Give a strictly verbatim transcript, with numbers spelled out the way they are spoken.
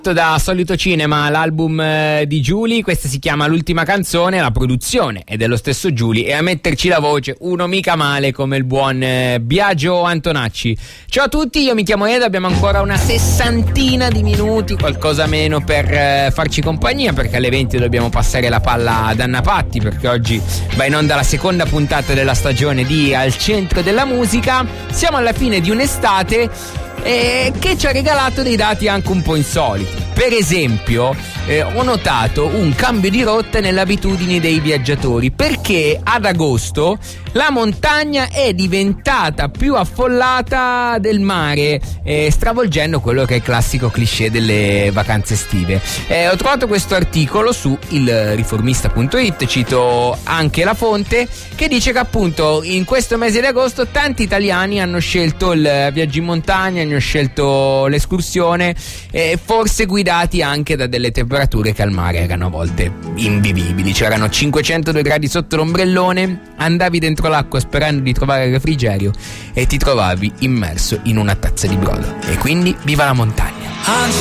Da Solito Cinema, l'album eh, di Giuli. Questa si chiama L'ultima canzone. La produzione è dello stesso Giuli e a metterci la voce uno mica male come il buon eh, Biagio Antonacci. Ciao a tutti, io mi chiamo Eda, abbiamo ancora una sessantina di minuti, qualcosa meno, per eh, farci compagnia, perché alle venti dobbiamo passare la palla ad Anna Patti, perché oggi va in onda la seconda puntata della stagione di Al Centro della Musica. Siamo alla fine di un'estate Eh, che ci ha regalato dei dati anche un po' insoliti. Per esempio, eh, ho notato un cambio di rotta nelle abitudini dei viaggiatori, perché ad agosto la montagna è diventata più affollata del mare, eh, stravolgendo quello che è il classico cliché delle vacanze estive. Eh, ho trovato questo articolo su il riformista punto it, cito anche la fonte, che dice che appunto in questo mese di agosto tanti italiani hanno scelto il viaggio in montagna, hanno scelto l'escursione, eh, forse guidati anche da delle temperature che al mare erano a volte invivibili. C'erano cinquecentodue gradi sotto l'ombrellone, andavi dentro l'acqua sperando di trovare il refrigerio e ti trovavi immerso in una tazza di brodo. E quindi viva la montagna.